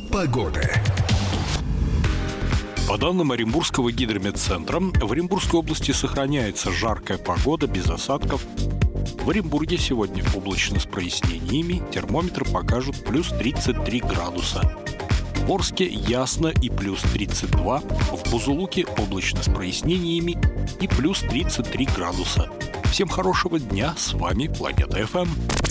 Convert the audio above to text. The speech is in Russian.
Погода. По данным Оренбургского гидрометцентра, в Оренбургской области сохраняется жаркая погода без осадков. В Оренбурге сегодня облачно с прояснениями, термометры покажут плюс 33 градуса. В Орске ясно и плюс 32, в Бузулуке облачно с прояснениями и плюс 33 градуса. Всем хорошего дня, с вами Планета ФМ.